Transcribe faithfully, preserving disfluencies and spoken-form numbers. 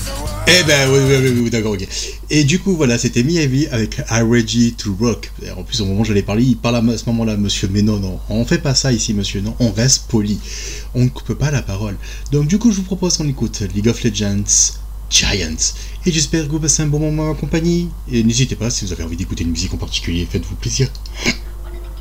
Eh ben oui, oui, oui, oui d'accord, ok. Et du coup, voilà, c'était Miyavi avec I'm Ready to Rock. En plus, au moment où j'allais parler, il parle à ce moment-là, monsieur. Mais non, non, on fait pas ça ici, monsieur. Non, on reste poli. On ne coupe pas la parole. Donc, du coup, je vous propose qu'on écoute League of Legends Giants. Et j'espère que vous passez un bon moment en ma compagnie. Et n'hésitez pas, si vous avez envie d'écouter une musique en particulier, faites-vous plaisir.